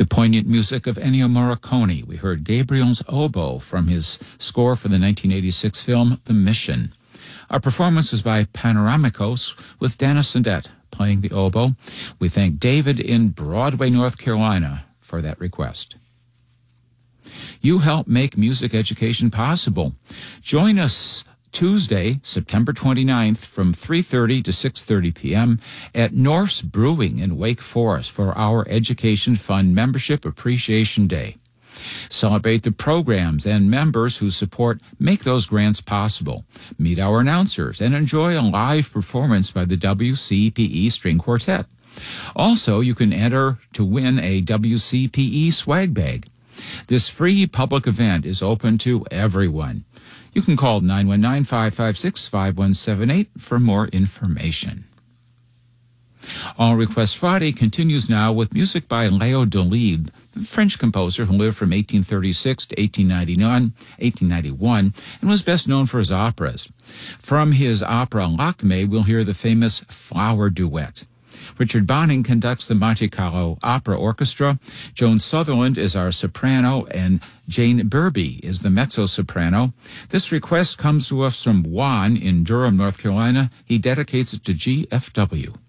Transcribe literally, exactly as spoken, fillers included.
The poignant music of Ennio Morricone. We heard Gabriel's Oboe from his score for the nineteen eighty-six film The Mission. Our performance was by Panoramicos with Dennis Sandett playing the oboe. We thank David in Broadway, North Carolina for that request. You help make music education possible. Join us Tuesday, September twenty-ninth from three thirty to six thirty p.m. at Norse Brewing in Wake Forest for our Education Fund Membership Appreciation Day. Celebrate the programs and members who support make those grants possible. Meet our announcers and enjoy a live performance by the W C P E String Quartet. Also, you can enter to win a W C P E swag bag. This free public event is open to everyone. You can call nine one nine, five five six, five one seven eight for more information. All Request Friday continues now with music by Léo Delibes, the French composer who lived from eighteen thirty-six to eighteen ninety-one, eighteen ninety-one and was best known for his operas. From his opera Lakme, we'll hear the famous Flower Duet. Richard Bonning conducts the Monte Carlo Opera Orchestra. Joan Sutherland is our soprano, and Jane Burby is the mezzo-soprano. This request comes to us from Juan in Durham, North Carolina. He dedicates it to G F W.